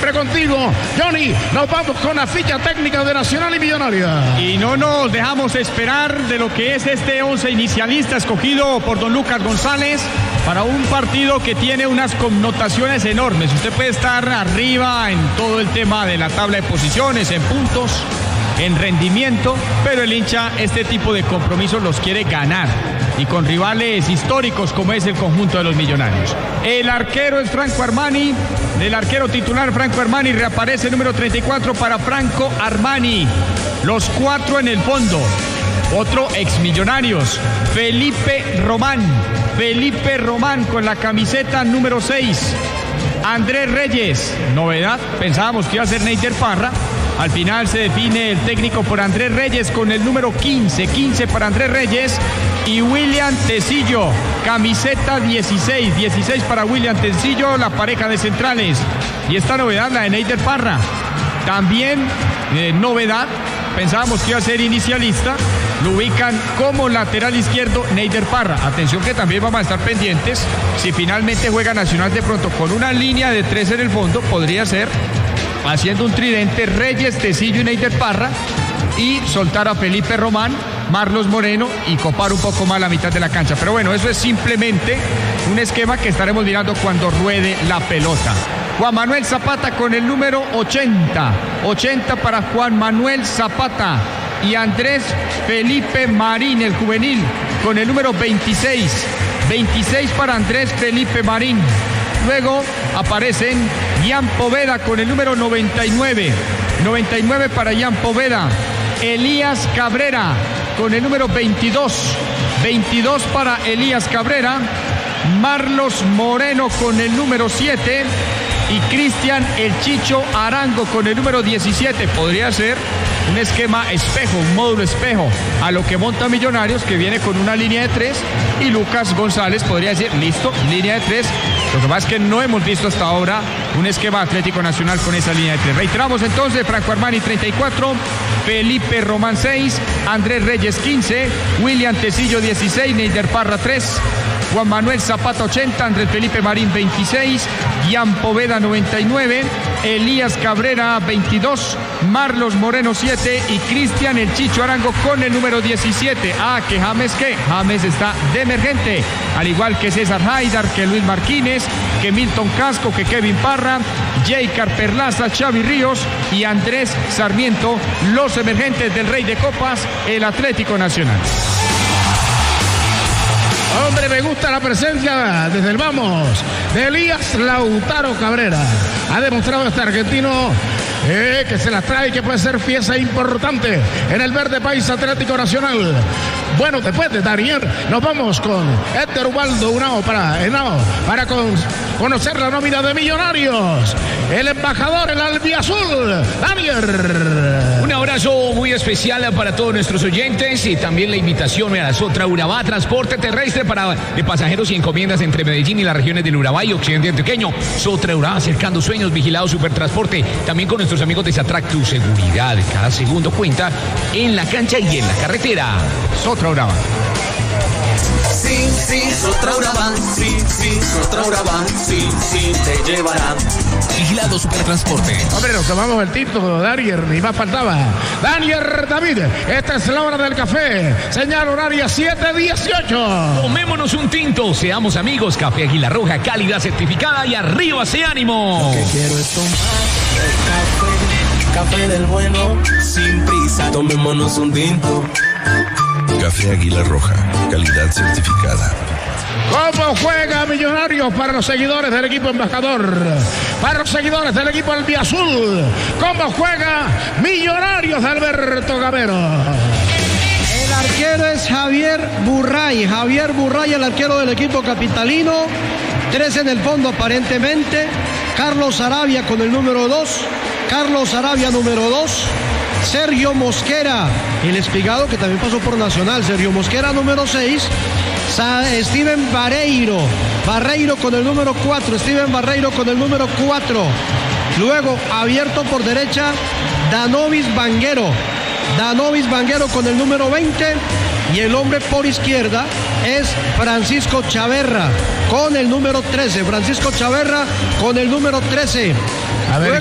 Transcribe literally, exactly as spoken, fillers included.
siempre contigo. Johnny, nos vamos con la ficha técnica de Nacional y Millonaria. Y no nos dejamos esperar de lo que es este once inicialista escogido por don Lucas González para un partido que tiene unas connotaciones enormes. Usted puede estar arriba en todo el tema de la tabla de posiciones, en puntos, en rendimiento, pero el hincha este tipo de compromisos los quiere ganar y con rivales históricos como es el conjunto de los Millonarios. El arquero es Franco Armani, el arquero titular Franco Armani, reaparece el número treinta y cuatro para Franco Armani. Los cuatro en el fondo. Otro ex Millonarios, Felipe Román, Felipe Román con la camiseta número seis. Andrés Reyes, novedad, pensábamos que iba a ser Neider Parra. Al final se define el técnico por Andrés Reyes con el número quince, quince para Andrés Reyes. Y William Tecillo, camiseta dieciséis, dieciséis para William Tecillo, la pareja de centrales. Y esta novedad, la de Neider Parra. También eh, novedad, pensábamos que iba a ser inicialista. Lo ubican como lateral izquierdo Neider Parra. Atención que también vamos a estar pendientes. Si finalmente juega Nacional de pronto con una línea de tres en el fondo, podría ser haciendo un tridente Reyes, Tecillo y Neider Parra, y soltar a Felipe Román, Marlos Moreno y copar un poco más la mitad de la cancha. Pero bueno, eso es simplemente un esquema que estaremos mirando cuando ruede la pelota. Juan Manuel Zapata con el número ochenta, ochenta para Juan Manuel Zapata. Y Andrés Felipe Marín, el juvenil, con el número veintiséis, veintiséis para Andrés Felipe Marín. Luego aparecen Ian Poveda con el número noventa y nueve, noventa y nueve para Ian Poveda. Elías Cabrera con el número veintidós, veintidós para Elías Cabrera. Marlos Moreno con el número siete y Cristian El Chicho Arango con el número diecisiete. Podría ser un esquema espejo, un módulo espejo a lo que monta Millonarios, que viene con una línea de tres, y Lucas González podría decir, listo, línea de tres. Lo que pasa es que no hemos visto hasta ahora un esquema Atlético Nacional con esa línea de tres. Reiteramos entonces, Franco Armani treinta y cuatro, Felipe Román seis, Andrés Reyes quince, William Tecillo dieciséis, Neider Parra tres, Juan Manuel Zapata ochenta, Andrés Felipe Marín veintiséis, Ian Poveda noventa y nueve, Elías Cabrera veintidós, Marlos Moreno siete y Cristian El Chicho Arango con el número diecisiete. Ah, que James qué, James está de emergente, al igual que César Haidar, que Luis Marquínez, que Milton Casco, que Kevin Parra, Jaycar Perlaza, Xavi Ríos y Andrés Sarmiento, los emergentes del Rey de Copas, el Atlético Nacional. Hombre, me gusta la presencia desde el vamos de Elías Lautaro Cabrera. Ha demostrado este argentino eh, que se las trae y que puede ser pieza importante en el verde país Atlético Nacional. Bueno, después de Daniel, nos vamos con Héctor Ubaldo Unao para, Henao, para con, conocer la nómina de Millonarios. El embajador, el albiazul, Daniel. Un abrazo muy especial para todos nuestros oyentes y también la invitación a la Sotra Urabá, transporte terrestre para de pasajeros y encomiendas entre Medellín y las regiones del Urabá y Occidente Antioqueño. Sotra Urabá, acercando sueños, vigilado Supertransporte. También con nuestros amigos de Satrac, tu seguridad. Cada segundo cuenta en la cancha y en la carretera. Sotra Urabá. Sí, sí, Sotra Urabá, sí, sí, Sotra Urabá, sí, sí, te llevarán. Vigilado Supertransporte. Hombre, nos tomamos el tinto, Daniel, ni más faltaba. Daniel David, esta es la hora del café. Señal horaria siete dieciocho. Tomémonos un tinto, seamos amigos. Café Águila Roja, calidad certificada y arriba ese ánimo. Lo que quiero es tomar café, café del bueno, sin prisa. Tomémonos un tinto. Café Águila Roja, calidad certificada. ¿Cómo juega Millonarios para los seguidores del equipo embajador? Para los seguidores del equipo albiazul. ¿Cómo juega Millonarios de Alberto Gamero? El arquero es Javier Burray. Javier Burray, el arquero del equipo capitalino. Tres en el fondo aparentemente. Carlos Arabia con el número dos. Carlos Arabia número dos. Sergio Mosquera, el Espigado, que también pasó por Nacional. Sergio Mosquera número seis. Steven Barreiro, Barreiro con el número cuatro, Steven Barreiro con el número cuatro. Luego, abierto por derecha, Danovis Vanguero, Danovis Vanguero con el número veinte. Y el hombre por izquierda es Francisco Chaverra con el número trece. Francisco Chaverra con el número trece. A ver.